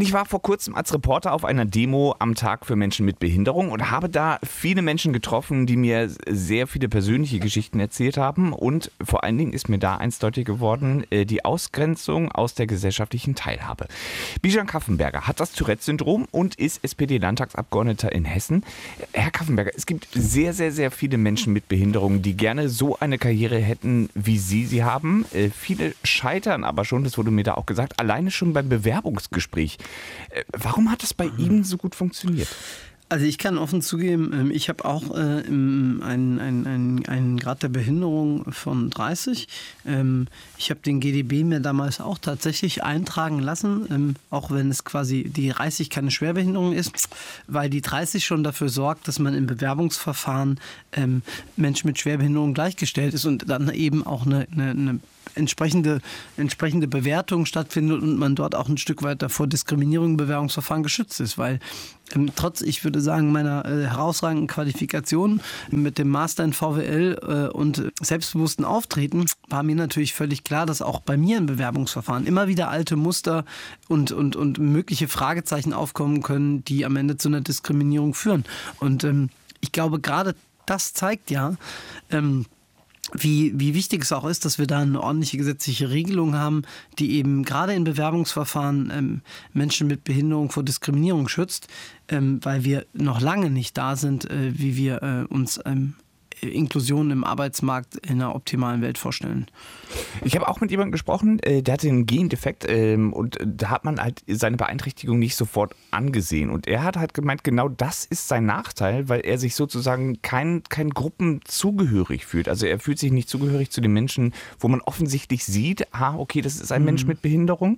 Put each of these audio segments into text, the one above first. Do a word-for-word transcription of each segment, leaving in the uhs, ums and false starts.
Ich war vor kurzem als Reporter auf einer Demo am Tag für Menschen mit Behinderung und habe da viele Menschen getroffen, die mir sehr viele persönliche Geschichten erzählt haben. Und vor allen Dingen ist mir da eins deutlich geworden, die Ausgrenzung aus der gesellschaftlichen Teilhabe. Bijan Kaffenberger hat das Tourette-Syndrom und ist S P D-Landtagsabgeordneter in Hessen. Herr Kaffenberger, es gibt sehr, sehr, sehr viele Menschen mit Behinderung, die gerne so eine Karriere hätten, wie Sie sie haben. Viele scheitern aber schon, das wurde mir da auch gesagt, alleine schon beim Bewerbungsgespräch. Warum hat das bei Ihnen so gut funktioniert? Also ich kann offen zugeben, ich habe auch äh, einen, einen, einen, einen Grad der Behinderung von dreißig. Ähm, ich habe den G D B mir damals auch tatsächlich eintragen lassen, ähm, auch wenn es quasi die dreißig keine Schwerbehinderung ist, weil die dreißig schon dafür sorgt, dass man im Bewerbungsverfahren ähm, Menschen mit Schwerbehinderung gleichgestellt ist und dann eben auch eine, eine, eine entsprechende, entsprechende Bewertung stattfindet und man dort auch ein Stück weit davor Diskriminierung im Bewerbungsverfahren geschützt ist, weil ähm, trotz, ich würde sagen, meiner äh, herausragenden Qualifikation mit dem Master in V W L äh, und selbstbewussten Auftreten war mir natürlich völlig klar, dass auch bei mir im Bewerbungsverfahren immer wieder alte Muster und, und, und mögliche Fragezeichen aufkommen können, die am Ende zu einer Diskriminierung führen. Und ähm, ich glaube, gerade das zeigt ja, ähm, Wie, wie wichtig es auch ist, dass wir da eine ordentliche gesetzliche Regelung haben, die eben gerade in Bewerbungsverfahren ähm, Menschen mit Behinderung vor Diskriminierung schützt, ähm, weil wir noch lange nicht da sind, äh, wie wir äh, uns ähm, Inklusion im Arbeitsmarkt in einer optimalen Welt vorstellen. Ich habe auch mit jemandem gesprochen, der hatte einen Gendefekt und da hat man halt seine Beeinträchtigung nicht sofort angesehen. Und er hat halt gemeint, genau das ist sein Nachteil, weil er sich sozusagen kein, kein Gruppen zugehörig fühlt. Also er fühlt sich nicht zugehörig zu den Menschen, wo man offensichtlich sieht, ah, okay, das ist ein mhm. Mensch mit Behinderung.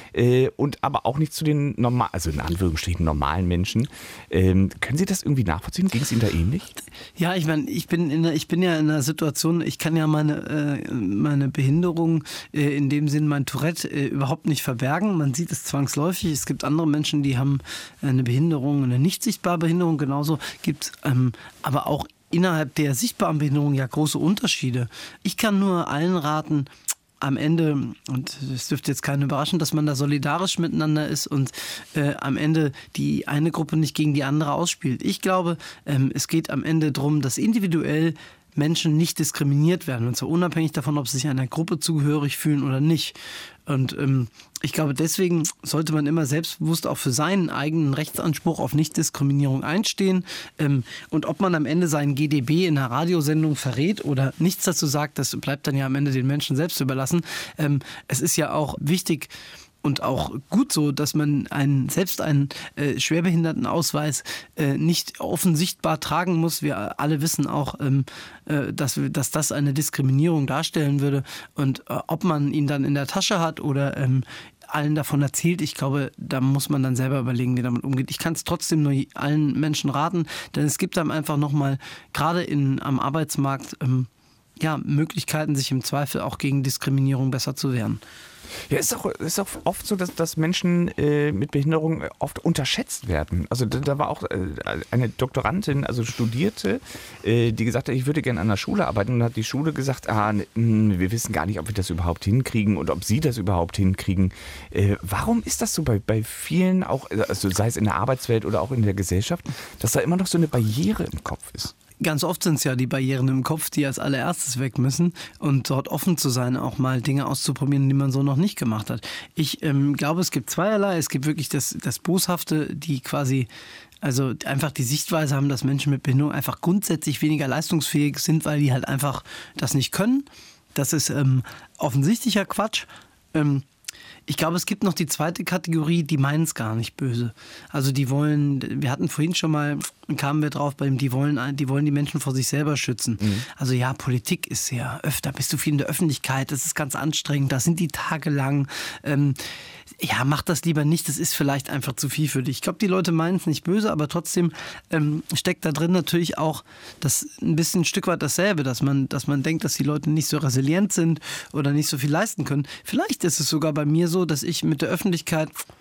Und aber auch nicht zu den normalen, also in Anführungsstrichen normalen Menschen. Ähm, können Sie das irgendwie nachvollziehen? Ging es Ihnen da ähnlich? Ja, ich meine, ich bin in, ich bin ja in einer Situation, ich kann ja meine, äh, meine Behinderung, äh, in dem Sinn mein Tourette, äh, überhaupt nicht verbergen. Man sieht es zwangsläufig. Es gibt andere Menschen, die haben eine Behinderung, eine nicht sichtbare Behinderung. Genauso gibt es ähm, aber auch innerhalb der sichtbaren Behinderung ja große Unterschiede. Ich kann nur allen raten, am Ende, und es dürfte jetzt keinen überraschen, dass man da solidarisch miteinander ist und äh, am Ende die eine Gruppe nicht gegen die andere ausspielt. Ich glaube, ähm, es geht am Ende darum, dass individuell Menschen nicht diskriminiert werden, und zwar unabhängig davon, ob sie sich einer Gruppe zugehörig fühlen oder nicht. Und ähm, ich glaube, deswegen sollte man immer selbstbewusst auch für seinen eigenen Rechtsanspruch auf Nichtdiskriminierung einstehen. Ähm, und ob man am Ende seinen G D B in einer Radiosendung verrät oder nichts dazu sagt, das bleibt dann ja am Ende den Menschen selbst überlassen. Ähm, es ist ja auch wichtig, und auch gut so, dass man einen, selbst einen äh, Schwerbehindertenausweis äh, nicht offen sichtbar tragen muss. Wir alle wissen auch, ähm, äh, dass, dass das eine Diskriminierung darstellen würde. Und äh, ob man ihn dann in der Tasche hat oder ähm, allen davon erzählt, ich glaube, da muss man dann selber überlegen, wie damit umgeht. Ich kann es trotzdem nur allen Menschen raten, denn es gibt dann einfach nochmal, gerade in, am Arbeitsmarkt, ähm, ja, Möglichkeiten, sich im Zweifel auch gegen Diskriminierung besser zu wehren. Ja, es ist auch, ist auch oft so, dass, dass Menschen äh, mit Behinderung oft unterschätzt werden. Also da, da war auch äh, eine Doktorandin, also Studierte, äh, die gesagt hat, ich würde gerne an der Schule arbeiten. Und hat die Schule gesagt, ah, mh, wir wissen gar nicht, ob wir das überhaupt hinkriegen und ob sie das überhaupt hinkriegen. Äh, warum ist das so bei, bei vielen, auch, also sei es in der Arbeitswelt oder auch in der Gesellschaft, dass da immer noch so eine Barriere im Kopf ist? Ganz oft sind es ja die Barrieren im Kopf, die als allererstes weg müssen und dort offen zu sein, auch mal Dinge auszuprobieren, die man so noch nicht gemacht hat. Ich ähm, glaube, es gibt zweierlei. Es gibt wirklich das, das Boshafte, die quasi also einfach die Sichtweise haben, dass Menschen mit Behinderung einfach grundsätzlich weniger leistungsfähig sind, weil die halt einfach das nicht können. Das ist ähm, offensichtlicher Quatsch. Ähm, Ich glaube, es gibt noch die zweite Kategorie, die meinen es gar nicht böse. Also die wollen, wir hatten vorhin schon mal, kamen wir drauf, die wollen, die wollen die Menschen vor sich selber schützen. Mhm. Also ja, Politik ist ja öfter, bist du viel in der Öffentlichkeit, das ist ganz anstrengend, da sind die Tage lang. Ähm, ja, mach das lieber nicht, das ist vielleicht einfach zu viel für dich. Ich glaube, die Leute meinen es nicht böse, aber trotzdem ähm, steckt da drin natürlich auch das ein bisschen ein Stück weit dasselbe, dass man, dass man denkt, dass die Leute nicht so resilient sind oder nicht so viel leisten können. Vielleicht ist es sogar bei mir so, dass ich mit der Öffentlichkeit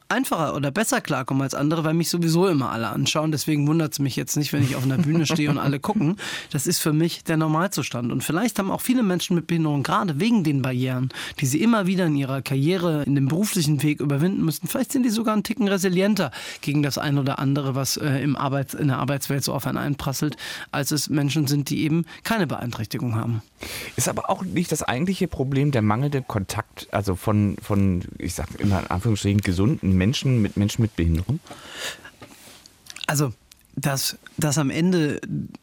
einfacher oder besser klarkomme als andere, weil mich sowieso immer alle anschauen. Deswegen wundert es mich jetzt nicht, wenn ich auf einer Bühne stehe und alle gucken. Das ist für mich der Normalzustand. Und vielleicht haben auch viele Menschen mit Behinderung, gerade wegen den Barrieren, die sie immer wieder in ihrer Karriere, in dem beruflichen Weg überwinden müssen, vielleicht sind die sogar einen Ticken resilienter gegen das ein oder andere, was äh, im Arbeits-, in der Arbeitswelt so auf einen einprasselt, als es Menschen sind, die eben keine Beeinträchtigung haben. Ist aber auch nicht das eigentliche Problem der mangelnde Kontakt, also von, von ich sage immer in Anführungsstrichen, gesunden Menschen mit Menschen mit Behinderung? Also, dass, dass am Ende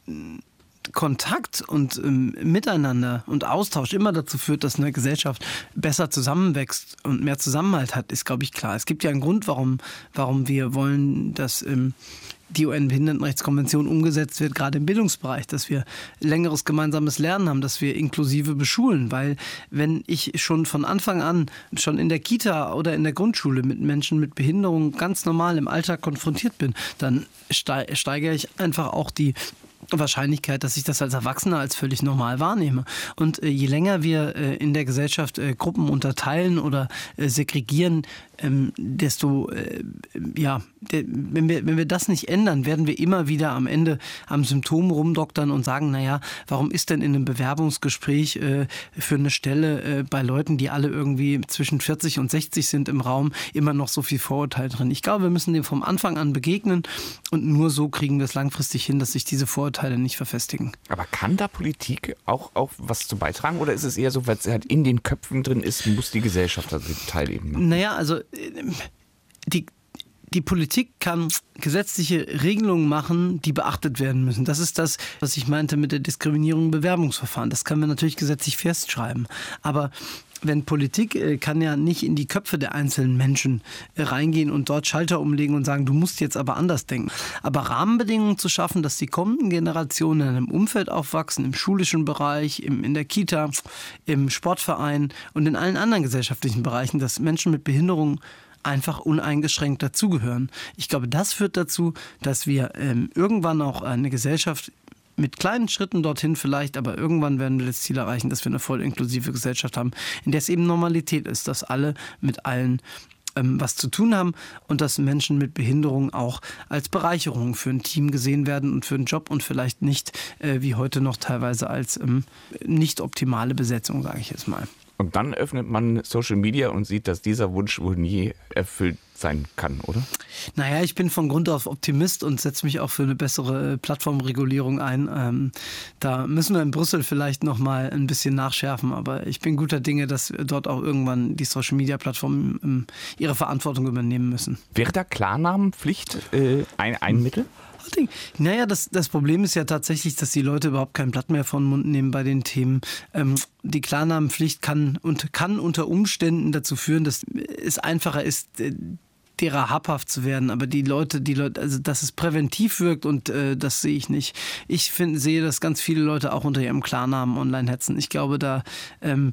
Kontakt und ähm, Miteinander und Austausch immer dazu führt, dass eine Gesellschaft besser zusammenwächst und mehr Zusammenhalt hat, ist, glaube ich, klar. Es gibt ja einen Grund, warum, warum wir wollen, dass ähm, die U N-Behindertenrechtskonvention umgesetzt wird, gerade im Bildungsbereich, dass wir längeres gemeinsames Lernen haben, dass wir inklusive beschulen, weil wenn ich schon von Anfang an, schon in der Kita oder in der Grundschule mit Menschen mit Behinderung ganz normal im Alltag konfrontiert bin, dann steigere ich einfach auch die Wahrscheinlichkeit, dass ich das als Erwachsener als völlig normal wahrnehme. Und äh, je länger wir äh, in der Gesellschaft äh, Gruppen unterteilen oder äh, segregieren, ähm, desto, äh, ja, de, wenn wir, wenn wir das nicht ändern, werden wir immer wieder am Ende am Symptom rumdoktern und sagen, naja, warum ist denn in einem Bewerbungsgespräch äh, für eine Stelle äh, bei Leuten, die alle irgendwie zwischen vierzig und sechzig sind im Raum, immer noch so viel Vorurteil drin? Ich glaube, wir müssen dem vom Anfang an begegnen und nur so kriegen wir es langfristig hin, dass sich diese Vorurteile nicht verfestigen. Aber kann da Politik auch, auch was zu beitragen oder ist es eher so, weil es halt in den Köpfen drin ist, muss die Gesellschaft da teilnehmen? Naja, also die, die Politik kann gesetzliche Regelungen machen, die beachtet werden müssen. Das ist das, was ich meinte mit der Diskriminierung im Bewerbungsverfahren. Das können wir natürlich gesetzlich festschreiben. Aber wenn Politik äh, kann ja nicht in die Köpfe der einzelnen Menschen äh, reingehen und dort Schalter umlegen und sagen, du musst jetzt aber anders denken. Aber Rahmenbedingungen zu schaffen, dass die kommenden Generationen in einem Umfeld aufwachsen, im schulischen Bereich, im, in der Kita, im Sportverein und in allen anderen gesellschaftlichen Bereichen, dass Menschen mit Behinderung einfach uneingeschränkt dazugehören. Ich glaube, das führt dazu, dass wir ähm, irgendwann auch eine Gesellschaft mit kleinen Schritten dorthin vielleicht, aber irgendwann werden wir das Ziel erreichen, dass wir eine voll inklusive Gesellschaft haben, in der es eben Normalität ist, dass alle mit allen ähm, was zu tun haben und dass Menschen mit Behinderung auch als Bereicherung für ein Team gesehen werden und für einen Job und vielleicht nicht äh, wie heute noch teilweise als ähm, nicht optimale Besetzung, sage ich jetzt mal. Und dann öffnet man Social Media und sieht, dass dieser Wunsch wohl nie erfüllt sein kann, oder? Naja, ich bin von Grund auf Optimist und setze mich auch für eine bessere Plattformregulierung ein. Ähm, da müssen wir in Brüssel vielleicht noch mal ein bisschen nachschärfen, aber ich bin guter Dinge, dass dort auch irgendwann die Social-Media-Plattformen ähm, ihre Verantwortung übernehmen müssen. Wäre da Klarnamenpflicht äh, ein, ein Mittel? Naja, das, das Problem ist ja tatsächlich, dass die Leute überhaupt kein Blatt mehr von den Mund nehmen bei den Themen. Ähm, die Klarnamenpflicht kann, und kann unter Umständen dazu führen, dass es einfacher ist, äh, derer habhaft zu werden. Aber die Leute, die Leute, also dass es präventiv wirkt und äh, das sehe ich nicht. Ich find, sehe, dass ganz viele Leute auch unter ihrem Klarnamen online hetzen. Ich glaube, da ähm,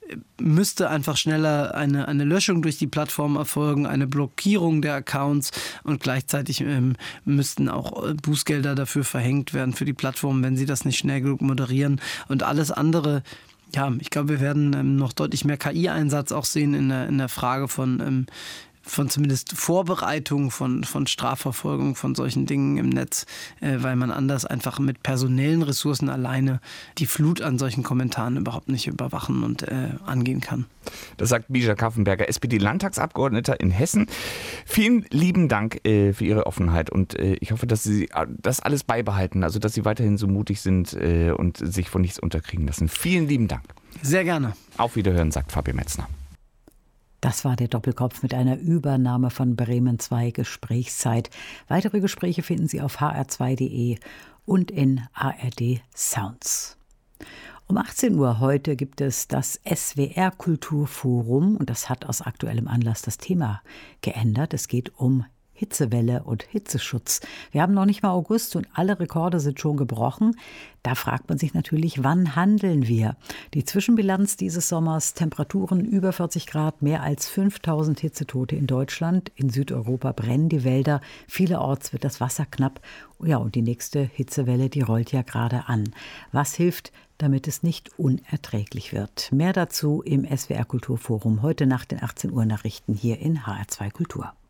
müsste einfach schneller eine, eine Löschung durch die Plattform erfolgen, eine Blockierung der Accounts und gleichzeitig ähm, müssten auch Bußgelder dafür verhängt werden für die Plattform, wenn sie das nicht schnell genug moderieren. Und alles andere, ja, ich glaube, wir werden ähm, noch deutlich mehr K I-Einsatz auch sehen in der, in der Frage von ähm, von zumindest Vorbereitung von, von Strafverfolgung von solchen Dingen im Netz, äh, weil man anders einfach mit personellen Ressourcen alleine die Flut an solchen Kommentaren überhaupt nicht überwachen und äh, angehen kann. Das sagt Bijak Kaffenberger, S P D-Landtagsabgeordneter in Hessen. Vielen lieben Dank äh, für Ihre Offenheit und äh, ich hoffe, dass Sie das alles beibehalten, also dass Sie weiterhin so mutig sind äh, und sich von nichts unterkriegen lassen. Vielen lieben Dank. Sehr gerne. Auf Wiederhören, sagt Fabian Metzner. Das war der Doppelkopf mit einer Übernahme von Bremen zwei Gesprächszeit. Weitere Gespräche finden Sie auf h r zwei punkt d e und in A R D Sounds. Um achtzehn Uhr heute gibt es das S W R Kulturforum und das hat aus aktuellem Anlass das Thema geändert. Es geht um Hitzewelle und Hitzeschutz. Wir haben noch nicht mal August und alle Rekorde sind schon gebrochen. Da fragt man sich natürlich, wann handeln wir? Die Zwischenbilanz dieses Sommers, Temperaturen über vierzig Grad, mehr als fünftausend Hitzetote in Deutschland. In Südeuropa brennen die Wälder, vielerorts wird das Wasser knapp. Ja, und die nächste Hitzewelle, die rollt ja gerade an. Was hilft, damit es nicht unerträglich wird? Mehr dazu im S W R Kulturforum heute nach den achtzehn Uhr Nachrichten hier in H R zwei Kultur.